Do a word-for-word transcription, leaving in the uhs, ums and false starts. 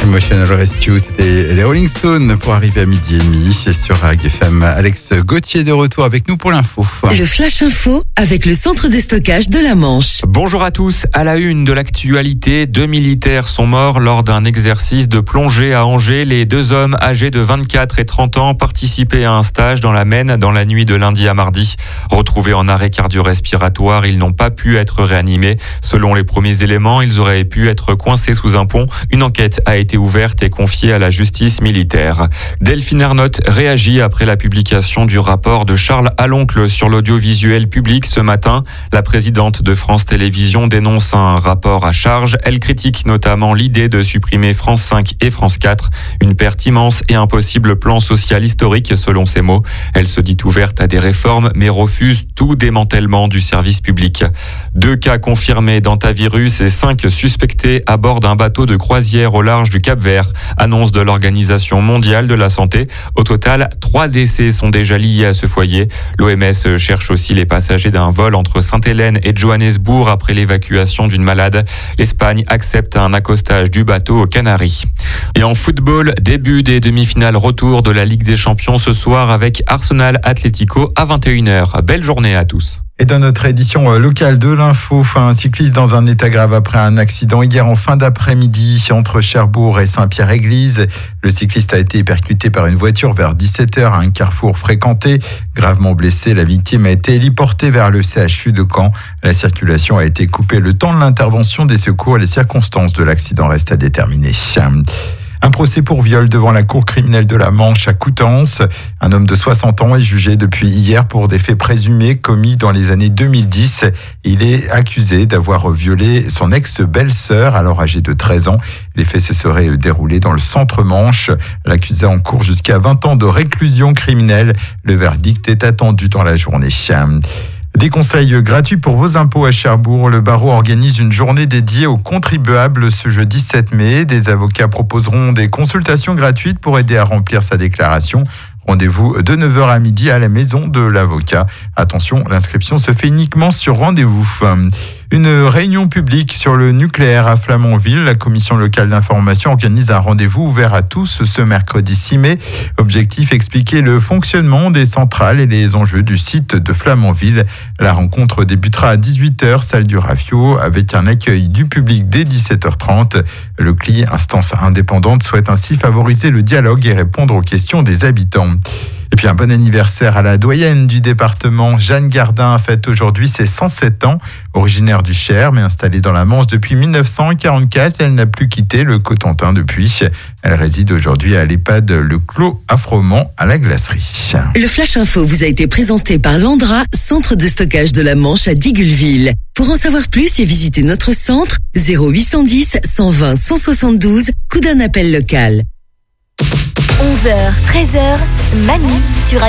Emotional Rescue, c'était les Rolling Stones pour arriver à midi et demi sur A G F M. Alex Gauthier de retour avec nous pour l'info. Le Flash Info avec le centre de stockage de la Manche. Bonjour à tous. À la une de l'actualité, deux militaires sont morts lors d'un exercice de plongée à Angers. Les deux hommes âgés de vingt-quatre et trente ans participaient à un stage dans la Maine dans la nuit de lundi à mardi. Retrouvés en arrêt cardio-respiratoire, ils n'ont pas pu être réanimés. Selon les premiers éléments, ils auraient pu être coincés sous un pont. Une enquête a été ouverte et confiée à la justice militaire. Delphine Ernotte réagit après la publication du rapport de Charles Aloncle sur l'audiovisuel public ce matin. La présidente de France Télévisions dénonce un rapport à charge. Elle critique notamment l'idée de supprimer France cinq et France quatre. Une perte immense et un possible plan social historique selon ses mots. Elle se dit ouverte à des réformes mais refuse tout démantèlement du service public. Deux cas confirmés d'hantavirus et cinq suspectés à bord d'un bateau de croisière au large du Cap-Vert, annonce de l'Organisation mondiale de la santé. Au total, trois décès sont déjà liés à ce foyer. L'O M S cherche aussi les passagers d'un vol entre Sainte-Hélène et Johannesburg après l'évacuation d'une malade. L'Espagne accepte un accostage du bateau aux Canaries. Et en football, début des demi-finales retour de la Ligue des Champions ce soir avec Arsenal Atlético à vingt et une heures. Belle journée à tous. Et dans notre édition locale de l'info, un cycliste dans un état grave après un accident hier en fin d'après-midi entre Cherbourg et Saint-Pierre-Église. Le cycliste a été percuté par une voiture vers dix-sept heures à un carrefour fréquenté. Gravement blessé, la victime a été héliportée vers le C H U de Caen. La circulation a été coupée le temps de l'intervention des secours. Les circonstances de l'accident restent à déterminer. Un procès pour viol devant la cour criminelle de la Manche à Coutances. Un homme de soixante ans est jugé depuis hier pour des faits présumés commis dans les années deux mille dix. Il est accusé d'avoir violé son ex-belle-sœur, alors âgée de treize ans. Les faits se seraient déroulés dans le centre-Manche. L'accusé encourt jusqu'à vingt ans de réclusion criminelle. Le verdict est attendu dans la journée. Des conseils gratuits pour vos impôts à Cherbourg. Le barreau organise une journée dédiée aux contribuables ce jeudi sept mai. Des avocats proposeront des consultations gratuites pour aider à remplir sa déclaration. Rendez-vous de neuf heures à midi à la maison de l'avocat. Attention, l'inscription se fait uniquement sur rendez-vous. Une réunion publique sur le nucléaire à Flamanville. La commission locale d'information organise un rendez-vous ouvert à tous ce mercredi six mai. Objectif, expliquer le fonctionnement des centrales et les enjeux du site de Flamanville. La rencontre débutera à dix-huit heures, salle du Rafio, avec un accueil du public dès dix-sept heures trente. Le C L I, instance indépendante, souhaite ainsi favoriser le dialogue et répondre aux questions des habitants. Et puis un bon anniversaire à la doyenne du département. Jeanne Gardin fête aujourd'hui ses cent sept ans. Originaire du Cher, mais installée dans la Manche depuis mille neuf cent quarante-quatre, elle n'a plus quitté le Cotentin depuis. Elle réside aujourd'hui à l'EHPAD Le Clos à Froment, à la Glacerie. Le Flash Info vous a été présenté par Landra, centre de stockage de la Manche à Digueulville. Pour en savoir plus et visiter notre centre, zéro huit cent dix, cent vingt, cent soixante-douze, coup d'un appel local. onze heures, treize heures, Manu sur